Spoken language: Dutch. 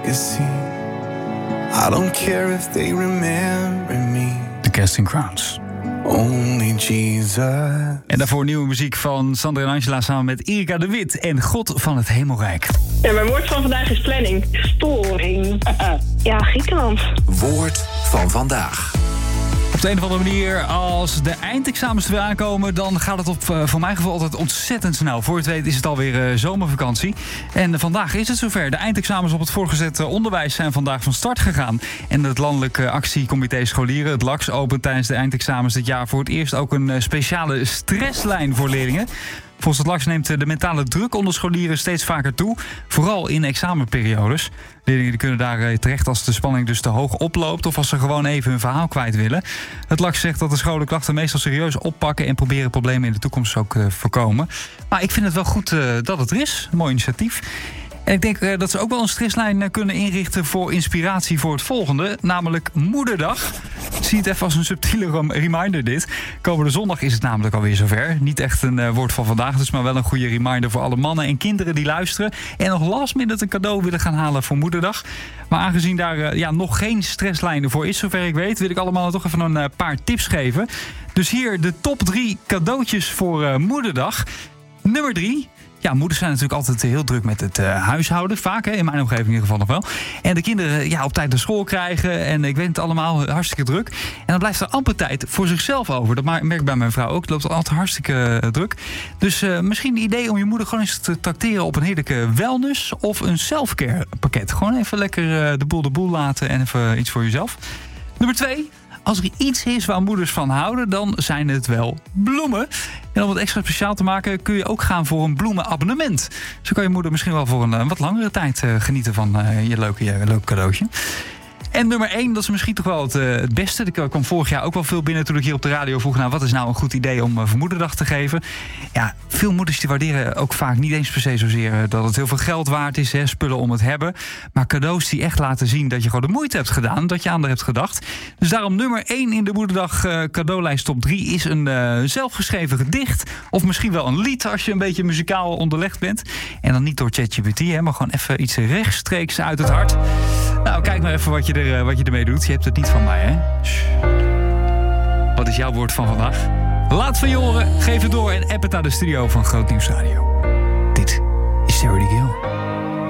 You see, I don't care if they remember me. The Casting Crowns. Only Jesus. En daarvoor nieuwe muziek van Sandra en Angela samen met Erika de Wit en God van het Hemelrijk. Ja, mijn woord van vandaag is planning. Storing. Ja, Griekenland. Woord van vandaag. Op de een of andere manier, als de eindexamens er weer aankomen, dan gaat het voor mijn gevoel altijd ontzettend snel. Voor het weet is het alweer zomervakantie. En vandaag is het zover. De eindexamens op het voortgezet onderwijs zijn vandaag van start gegaan. En het Landelijke Actiecomité Scholieren, het LAX, opent tijdens de eindexamens dit jaar voor het eerst ook een speciale stresslijn voor leerlingen. Volgens het LAX neemt de mentale druk onder scholieren steeds vaker toe. Vooral in examenperiodes. Leerlingen kunnen daar terecht als de spanning dus te hoog oploopt of als ze gewoon even hun verhaal kwijt willen. Het LAX zegt dat de scholen klachten meestal serieus oppakken en proberen problemen in de toekomst ook voorkomen. Maar ik vind het wel goed dat het er is. Een mooi initiatief. En ik denk dat ze ook wel een stresslijn kunnen inrichten voor inspiratie voor het volgende, namelijk Moederdag. Zie het even als een subtiele reminder dit. Komende zondag is het namelijk alweer zover. Niet echt een woord van vandaag, dus maar wel een goede reminder voor alle mannen en kinderen die luisteren en nog last minute een cadeau willen gaan halen voor Moederdag. Maar aangezien daar nog geen stresslijnen voor is, zover ik weet, wil ik allemaal toch even een paar tips geven. Dus hier de top 3 cadeautjes voor Moederdag. Nummer 3. Ja, moeders zijn natuurlijk altijd heel druk met het huishouden. Vaak, hè, in mijn omgeving in ieder geval nog wel. En de kinderen op tijd naar school krijgen. En ik weet het allemaal, hartstikke druk. En dan blijft er amper tijd voor zichzelf over. Dat merk ik bij mijn vrouw ook. Het loopt altijd hartstikke druk. Dus misschien een idee om je moeder gewoon eens te tracteren op een heerlijke wellness of een selfcare pakket. Gewoon even lekker de boel laten en even iets voor jezelf. Nummer 2. Als er iets is waar moeders van houden, dan zijn het wel bloemen. En om het extra speciaal te maken kun je ook gaan voor een bloemenabonnement. Zo kan je moeder misschien wel voor een wat langere tijd genieten van je leuke cadeautje. En nummer 1, dat is misschien toch wel het beste. Ik kwam vorig jaar ook wel veel binnen toen ik hier op de radio vroeg, nou, wat is nou een goed idee om voor Moederdag te geven? Ja, veel moeders die waarderen ook vaak niet eens per se zozeer dat het heel veel geld waard is, spullen om het hebben. Maar cadeaus die echt laten zien dat je gewoon de moeite hebt gedaan, dat je aan haar hebt gedacht. Dus daarom nummer 1 in de Moederdag cadeaulijst top 3 is een zelfgeschreven gedicht. Of misschien wel een lied als je een beetje muzikaal onderlegd bent. En dan niet door ChatGPT, maar gewoon even iets rechtstreeks uit het hart. Nou, kijk maar even wat je ermee doet. Je hebt het niet van mij, hè? Shh. Wat is jouw woord van vandaag? Laat van je horen, geef het door en app het naar de studio van Groot Nieuws Radio. Dit is Charity Gill.